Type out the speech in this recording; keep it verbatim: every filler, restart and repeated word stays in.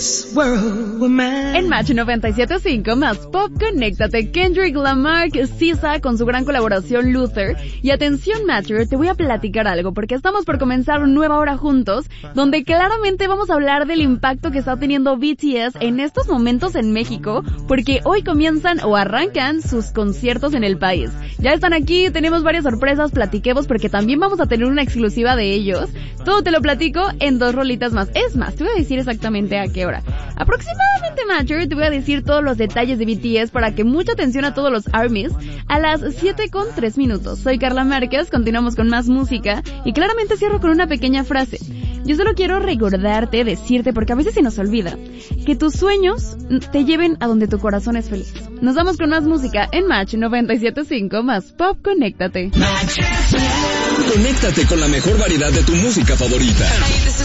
En Match noventa y siete punto cinco más Pop, conéctate. Kendrick Lamar, S Z A con su gran colaboración Luther. Y atención Matcher, te voy a platicar algo porque estamos por comenzar una nueva hora juntos, donde claramente vamos a hablar del impacto que está teniendo B T S en estos momentos en México, porque hoy comienzan o arrancan sus conciertos en el país. Ya están aquí, tenemos varias sorpresas, platiquemos porque también vamos a tener una exclusiva de ellos. Todo te lo platico en dos rolitas más. Es más, te voy a decir exactamente a qué hora. Aproximadamente, Matcher, te voy a decir todos los detalles de B T S para que mucha atención a todos los ARMYs a las siete con tres minutos. Soy Carla Márquez, continuamos con más música y claramente cierro con una pequeña frase. Yo solo quiero recordarte, decirte, porque a veces se nos olvida, que tus sueños te lleven a donde tu corazón es feliz. Nos vamos con más música en Match noventa y siete punto cinco más Pop, conéctate. Conéctate con la mejor variedad de tu música favorita.